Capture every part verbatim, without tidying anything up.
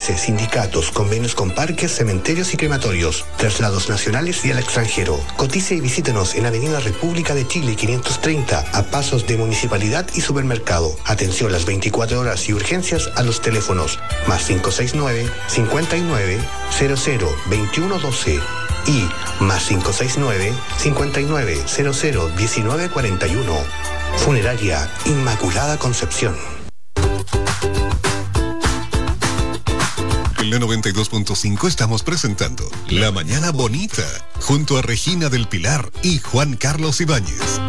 S, sindicatos, convenios con parques, cementerios y crematorios, traslados nacionales y al extranjero. Cotice y visítenos en Avenida República de Chile quinientos treinta, a pasos de Municipalidad y Supermercado. Atención las veinticuatro horas y urgencias a los teléfonos más cinco seis nueve, cincuenta y nueve, cero cero, veintiuno doce y más cinco seis nueve, cincuenta y nueve, cero cero, diecinueve cuarenta y uno. Funeraria Inmaculada Concepción. En la noventa y dos punto cinco estamos presentando La Mañana Bonita, junto a Regina del Pilar y Juan Carlos Ibáñez.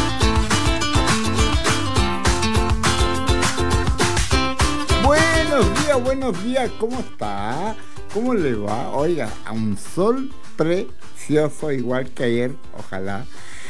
Buenos días, buenos días, ¿cómo está? ¿Cómo le va? Oiga, a un sol precioso, igual que ayer, ojalá.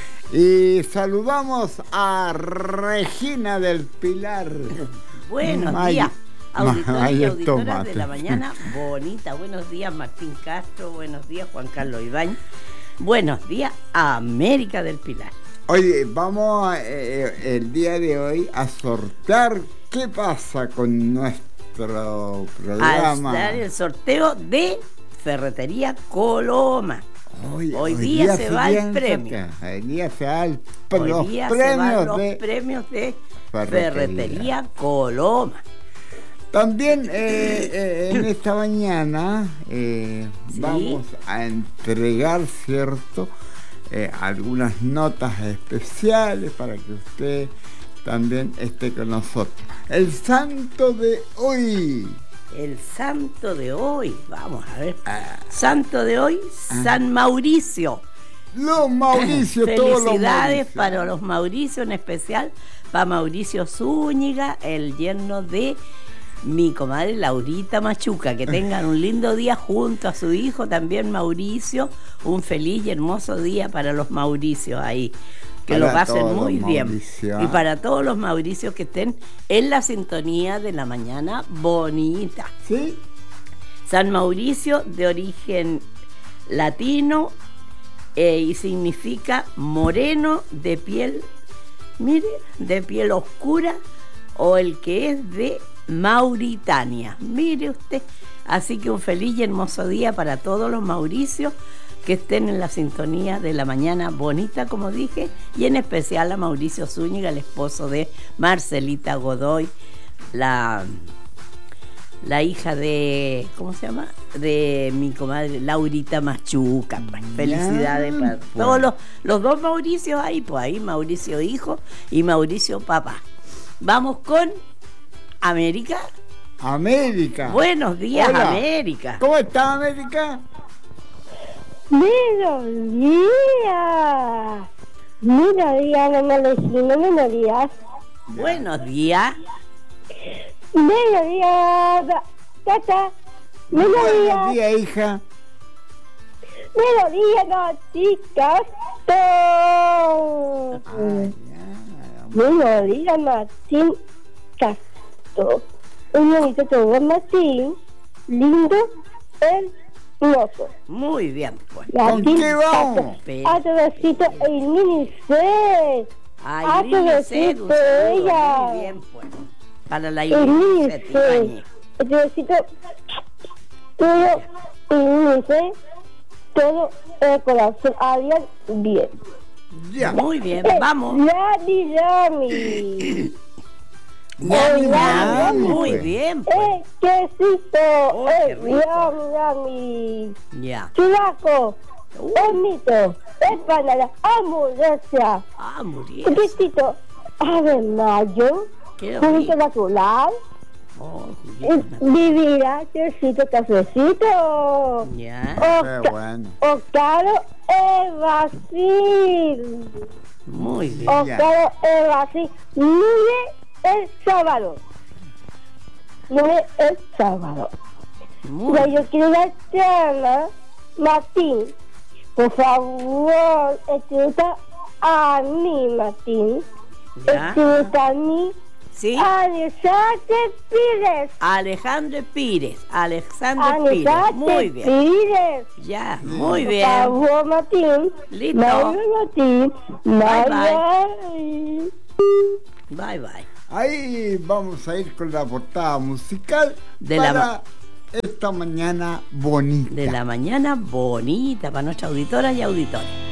Y saludamos a Regina del Pilar. Buenos May- días, auditores y Mayer auditoras Tomate. de La Mañana Bonita. Buenos días, Martín Castro. Buenos días, Juan Carlos Ibáñez. Buenos días, América del Pilar. Oye, vamos eh, el día de hoy a sortear qué pasa con nuestro A programa. dar el sorteo de Ferretería Coloma. Hoy, Hoy día se va el en premio. sorteo. Hoy día se va el, Hoy los día se premios van los de premios de Ferretería. Ferretería Coloma. También eh, eh, en esta mañana eh, Sí. vamos a entregar, ¿cierto? Eh, algunas notas especiales para que usted también esté con nosotros. El santo de hoy. El santo de hoy, vamos a ver. Ah. Santo de hoy, San Mauricio. Los Mauricio, todos los Felicidades Mauricio. para los Mauricio, en especial para Mauricio Zúñiga, el yerno de mi comadre Laurita Machuca. Que tengan un lindo día junto a su hijo, también Mauricio. Un feliz y hermoso día para los Mauricios ahí. Que Para lo pasen todos muy los bien. Mauricio. Y para todos los Mauricios que estén en la sintonía de La Mañana Bonita. ¿Sí? San Mauricio, de origen latino, eh, y significa moreno de piel, mire, de piel oscura, o el que es de Mauritania. Mire usted. Así que un feliz y hermoso día para todos los Mauricios que estén en la sintonía de La Mañana Bonita, como dije, y en especial a Mauricio Zúñiga, el esposo de Marcelita Godoy, la, la hija de, ¿cómo se llama? De mi comadre Laurita Machuca. Pues, felicidades Ya, para pues. todos los, los dos Mauricios ahí, pues ahí Mauricio hijo y Mauricio papá. Vamos con América. América. Buenos días, Hola. América. ¿Cómo está, América? Buenos días. Buenos días, mamá Legina, buenos días. Buenos días. Buenos días, tata. Buenos Buenos días. días, hija. Buenos días, gatitas. Ay, ya. Buenos días, Martín Castro. Un bonito todo, Martín. Lindo, hermoso. Muy bien, pues. ¿Con qué vamos? A todocito el minicet. Ay, Ah, Linicet, un pobrecito, saludo. ella. Muy bien, pues. Para la El Linicet minicet. Ibáñez. El todocito todo el minicet. Todo el corazón había bien. Ya. Muy bien, Eh, vamos. Yami, yami. Yami, Eh, yami. yami, Muy pues. bien, pues. Eh, quesito. Oh, qué Eh, rico. yami, yami. Ya. Churaco. Uh. Hornito. Empanada. Hamburguesa. Ah, murió. Poquitito. Ave mayo. Qué Juguito rico. natural. Oh, eh, juguito natural. Bebida. Tecito, cafecito. Ya. Qué bueno. Octavo el Brasil. Muy bien. Octavo el Brasil. Lunes el sábado. Lunes el sábado. Muy Ya bien. yo quiero la charla, Martín. Por favor, escucha a mí, Martín. Ya. Escucha a mí. Sí. Alexandre Pires. Alejandro Pires. Alexander Pires. Alexandre Muy bien. Pires. Ya, muy Por bien. favor, Martín. Listo. Mario Martín. Bye, Bye, Bye, bye. Ahí vamos a ir con la portada musical De la para esta mañana bonita. De la mañana bonita para nuestras auditoras y auditores.